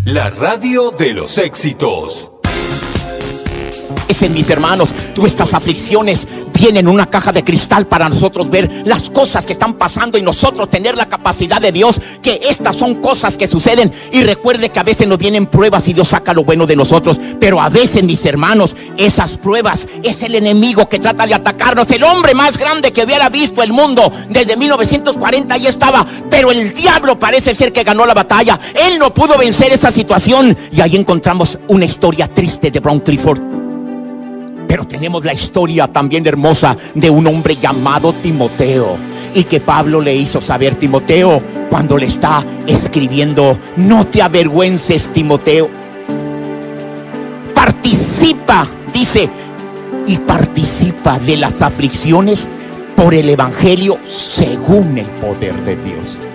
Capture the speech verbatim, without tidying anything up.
La radio de los éxitos. Mis hermanos, nuestras aflicciones vienen en una caja de cristal para nosotros ver las cosas que están pasando y nosotros tener la capacidad de Dios, que estas son cosas que suceden. Y recuerde que a veces nos vienen pruebas y Dios saca lo bueno de nosotros, pero a veces, mis hermanos, esas pruebas es el enemigo que trata de atacarnos. El hombre más grande que hubiera visto el mundo desde mil novecientos cuarenta ahí estaba, pero el diablo parece ser que ganó la batalla. Él no pudo vencer esa situación, y ahí encontramos una historia triste de Brown Clifford. Pero tenemos la historia también hermosa de un hombre llamado Timoteo, y que Pablo le hizo saber, Timoteo, cuando le está escribiendo: no te avergüences, Timoteo. Participa, dice, y participa de las aflicciones por el evangelio según el poder de Dios.